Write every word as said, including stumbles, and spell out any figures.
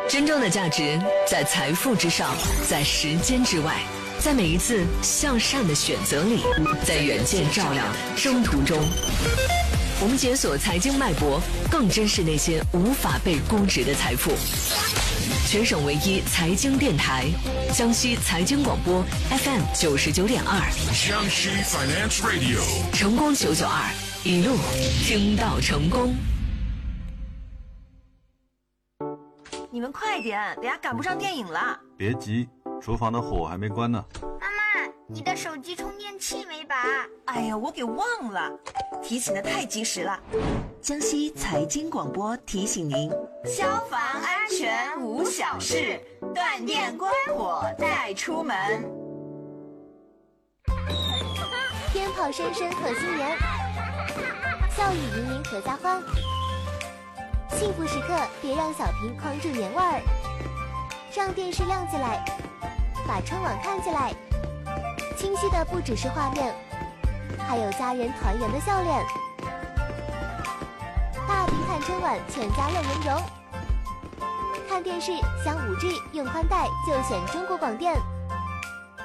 真正的价值在财富之上，在时间之外，在每一次向善的选择里，在远见照亮征途中。我们解锁财经脉搏，更珍视那些无法被估值的财富。全省唯一财经电台，江西财经广播 F M 九十九点二， 江西 Finance Radio， 成功九九二，一路听到成功。 你们快点，等下赶不上电影了。 别急，厨房的火还没关呢。 妈妈，你的手机充电器没拔？ 哎呀，我给忘了，提醒的太及时了。江西财经广播提醒您：消防安全无小事，断电关火带出门。 鞭炮声声贺新年，笑语盈盈阖家欢。幸福时刻，别让小屏框住年味儿。让电视亮起来，把春晚看起来。清晰的不只是画面，还有家人团圆的笑脸。大屏看春晚，全家乐融融。看电视享 五 G， 用宽带就选中国广电。